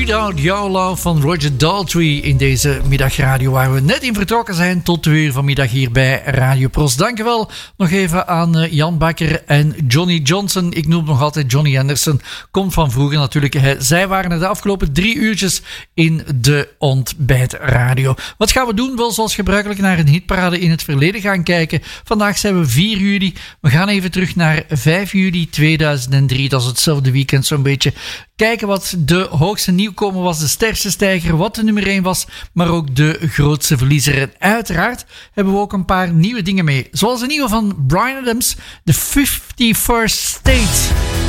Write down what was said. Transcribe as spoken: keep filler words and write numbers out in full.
Without Your Love van Roger Daltrey in deze middagradio, waar we net in vertrokken zijn tot twee uur vanmiddag hier bij Radio Pros. Dankjewel nog even aan Jan Bakker en Johnny Johnson. Ik noem nog altijd Johnny Anderson. Komt van vroeger natuurlijk. Zij waren er de afgelopen drie uurtjes in de ontbijtradio. Wat gaan we doen? Wel zoals gebruikelijk naar een hitparade in het verleden gaan kijken. Vandaag zijn we vier juli. We gaan even terug naar vijf juli tweeduizend drie. Dat is hetzelfde weekend zo'n beetje. Kijken wat de hoogste nieuwkomer was, de sterkste stijger, wat de nummer één was, maar ook de grootste verliezer. En uiteraard hebben we ook een paar nieuwe dingen mee. Zoals de nieuwe van Bryan Adams, The fifty-first State.